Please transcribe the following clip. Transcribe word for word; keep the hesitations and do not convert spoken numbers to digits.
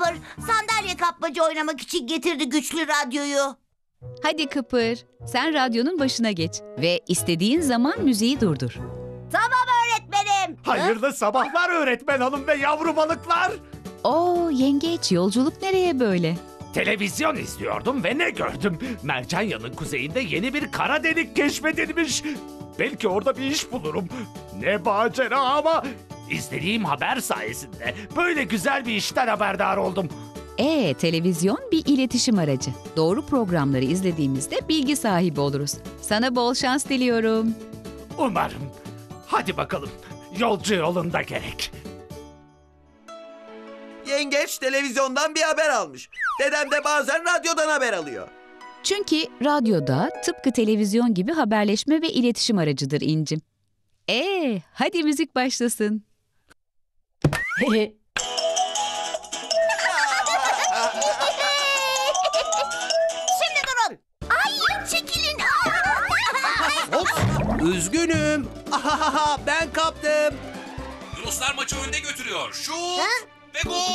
Kıpır, sandalye kapmaca oynamak için getirdi güçlü radyoyu. Hadi Kıpır, sen radyonun başına geç ve istediğin zaman müziği durdur. Tamam öğretmenim. Hayırlı sabahlar öğretmen hanım ve yavru balıklar. Oo yengeç, yolculuk nereye böyle? Televizyon izliyordum ve ne gördüm? Mercanya'nın kuzeyinde yeni bir kara delik keşfedilmiş. Belki orada bir iş bulurum. Ne macera ama izlediğim haber sayesinde böyle güzel bir işten haberdar oldum. Ee, televizyon bir iletişim aracı. Doğru programları izlediğimizde bilgi sahibi oluruz. Sana bol şans diliyorum. Umarım. Hadi bakalım. Yolcu yolunda gerek. Yengeç televizyondan bir haber almış. Dedem de bazen radyodan haber alıyor. Çünkü radyoda tıpkı televizyon gibi haberleşme ve iletişim aracıdır İncim. Ee, hadi müzik başlasın. Şimdi durun. Ay çekilin. Hop, üzgünüm. Ahahaha, ben kaptım. Ruslar maçı önde götürüyor. Şut Ha? ve gol.